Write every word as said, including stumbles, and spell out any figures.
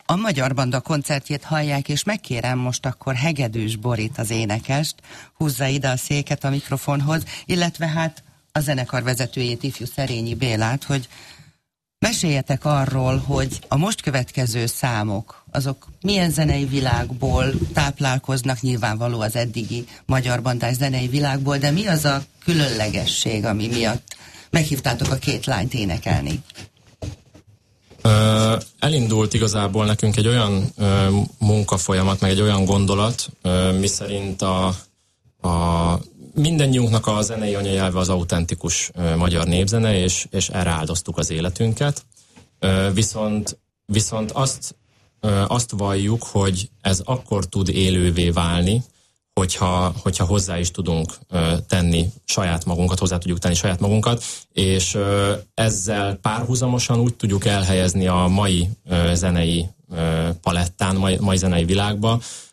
a Magyar Banda koncertjét hallják, és megkérem most akkor Hegedűs Borit, az énekest, húzza ide a széket a mikrofonhoz, illetve hát a zenekar vezetőjét, ifjú Szerényi Bélát, hogy meséljetek arról, hogy a most következő számok, azok milyen zenei világból táplálkoznak, nyilvánvaló az eddigi magyar bandás zenei világból, de mi az a különlegesség, ami miatt meghívtátok a két lányt énekelni? Uh, elindult igazából nekünk egy olyan uh, munkafolyamat, meg egy olyan gondolat, uh, miszerint a, a mindennyiunknak a zenei anyanyelve az autentikus uh, magyar népzene, és, és erre áldoztuk az életünket. Uh, viszont, viszont azt, uh, azt valljuk, hogy ez akkor tud élővé válni, hogyha, hogyha hozzá is tudunk uh, tenni saját magunkat, hozzá tudjuk tenni saját magunkat, és uh, ezzel párhuzamosan úgy tudjuk elhelyezni a mai uh, zenei uh, palettán, mai, mai zenei világba,